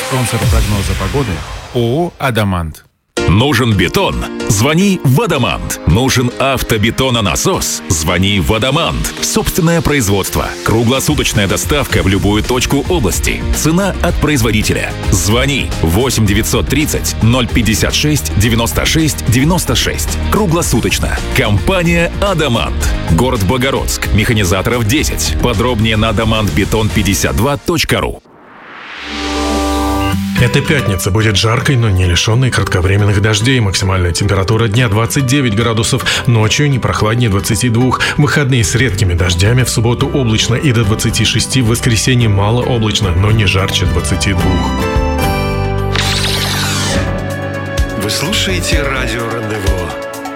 Спонсор прогноза погоды ООО «Адамант». Нужен бетон? Звони в «Адамант». Нужен автобетононасос? Звони в «Адамант». Собственное производство. Круглосуточная доставка в любую точку области. Цена от производителя. Звони 8 930 056 96 96. Круглосуточно. Компания «Адамант». Город Богородск. Механизаторов 10. Подробнее на adamantbeton52.ru. Эта пятница будет жаркой, но не лишенной кратковременных дождей. Максимальная температура дня 29 градусов, ночью не прохладнее 22. Выходные с редкими дождями, в субботу облачно и до 26, в воскресенье мало облачно, но не жарче 22. Вы слушаете радио «Рандеву».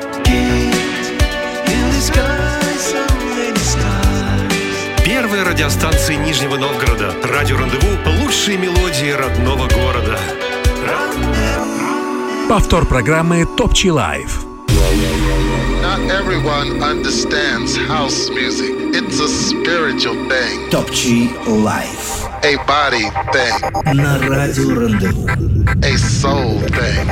Первая радиостанция Нижнего Новгорода. Радио «Рандеву» — лучшие мелодии родного города. Повтор программы «Топчи Лайв». Not everyone understands house music. It's a spiritual thing. Топчи Лайв. A body thing. На радио «Рандеву». A soul thing.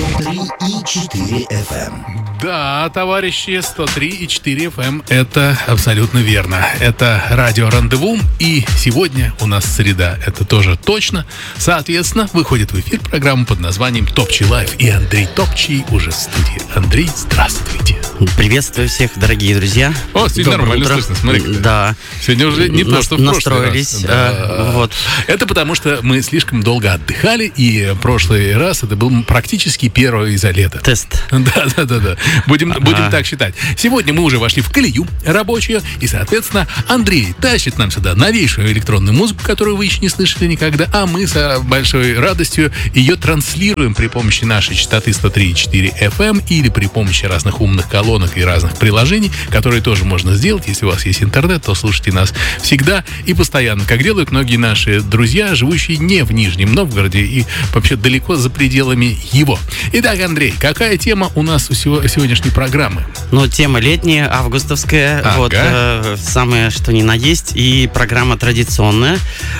103,4 FM. Да, товарищи, 103,4 FM — это абсолютно верно. Это радио «Рандеву», и сегодня у нас среда, это тоже точно. Соответственно, выходит в эфир программа под названием «Топчи Лайв», и Андрей Топчий уже в студии. Андрей, здравствуйте. Приветствую всех, дорогие друзья. О, сегодня нормально слышно, смотри. Да. Сегодня уже не то, что в прошлый раз. Да. Вот. Это потому, что мы слишком долго отдыхали, и прошлый раз это был практически первый за лето. Тест. Да. Будем так считать. Сегодня мы уже вошли в колею рабочую, и, соответственно, Андрей тащит нам сюда новейшую электронную музыку, которую вы еще не слышали никогда, а мы с большой радостью ее транслируем при помощи нашей частоты 103,4 FM или при помощи разных умных колонок и разных приложений, которые тоже можно сделать. Если у вас есть интернет, то слушайте нас всегда и постоянно, как делают многие наши друзья, живущие не в Нижнем Новгороде и вообще далеко за пределами его. Итак, Андрей, какая тема у нас у сегодняшней программы? Ну, тема летняя, августовская. Ага. Вот, самое что ни на есть. И программа традиционная,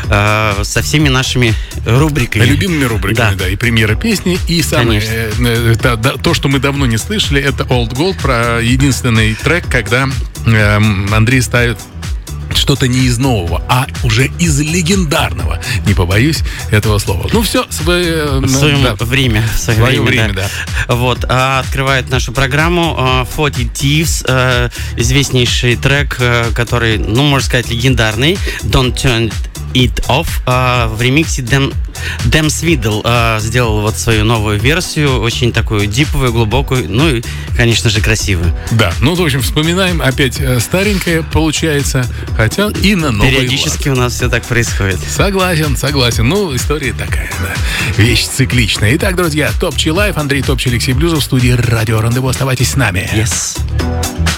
со всеми нашими рубриками. Любимыми рубриками, да. И премьера песни, и самое, то, что мы давно не слышали, это Old Gold, про единственный трек, когда Андрей ставит что-то не из нового, а уже из легендарного. Не побоюсь этого слова. Ну, все, свое время. Да. Вот, открывает нашу программу 40 Thieves, известнейший трек, который, можно сказать, легендарный. Don't Turn It Off, в ремиксе Dem Swiddle сделал вот свою новую версию, очень такую диповую, глубокую, ну и, конечно же, красивую. Да, в общем, вспоминаем опять старенькое, получается, хотя и на новый периодически лад. У нас все так происходит. Согласен. История такая, да. Вещь цикличная. Итак, друзья, Топчи Лайв, Андрей Топчий, Алексей Блюзов в студии Радио Рандеву. Оставайтесь с нами. Yes.